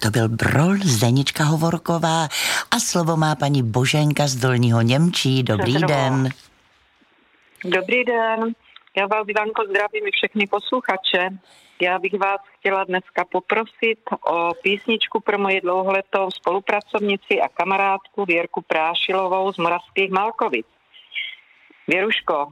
To byl Brol, Zenička Hovorková a slovo má paní Boženka z Dolního Němčí. Dobrý den. Dobrý den. Já vás, Ivanko, zdravím i všechny posluchače. Já bych vás chtěla dneska poprosit o písničku pro moji dlouholetou spolupracovnici a kamarádku Věrku Prášilovou z Moravských Malkovic. Věruško,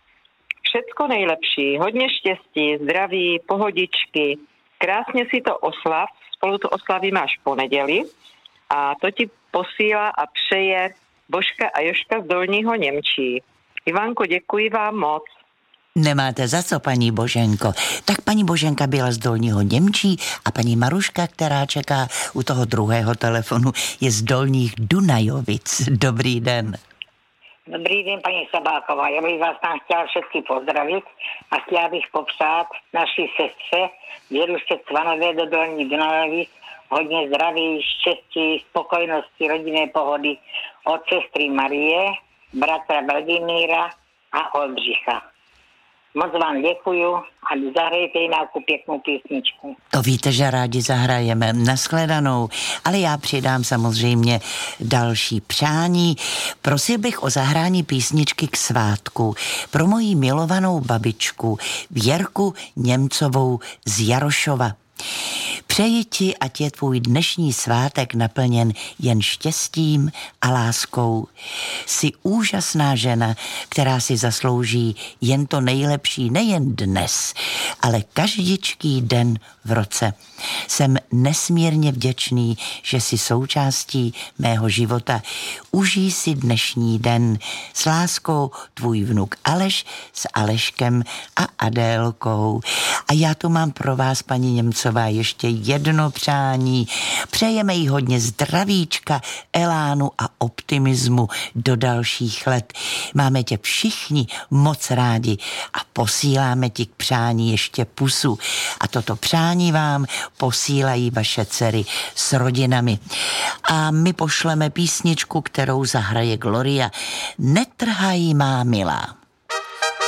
všecko nejlepší, hodně štěstí, zdraví, pohodičky, krásně si to oslav, spolu to oslavíme až v pondělí a to ti posílá a přeje Božka a Jožka z Dolního Němčí. Ivanko, děkuji vám moc. Nemáte za co, paní Boženko. Tak paní Boženka byla z Dolního Němčí a paní Maruška, která čeká u toho druhého telefonu, je z Dolních Dunajovic. Dobrý den. Dobrý den, paní Sabáková. Já bych vás tam chtěla všetky pozdravit a chtěla bych popřát naší sestře Věrušce Cvanové do Dolních Dunajovic hodně zdraví, štěstí, spokojnosti, rodinné pohody od sestry Marie, bratra Vladimíra a Oldřicha. Moc vám děkuju a zahrajte jináku pěknou písničku. To víte, že rádi zahrajeme. Nashledanou. Ale já přidám samozřejmě další přání. Prosil bych o zahrání písničky k svátku pro moji milovanou babičku Věrku Němcovou z Jarošova. Přeji ti, ať je tvůj dnešní svátek naplněn jen štěstím a láskou. Jsi úžasná žena, která si zaslouží jen to nejlepší nejen dnes, ale každičký den v roce. Jsem nesmírně vděčný, že jsi součástí mého života. Užij si dnešní den. S láskou tvůj vnuk Aleš s Aleškem a Adélkou. A já tu mám pro vás, paní Němcová, ještě jedno přání. Přejeme jí hodně zdravíčka, elánu a optimismu do dalších let. Máme tě všichni moc rádi a posíláme ti k přání ještě pusu. A toto přání vám posílají vaše dcery s rodinami. A my pošleme písničku, kterou zahraje Gloria. Netrhaj, má milá.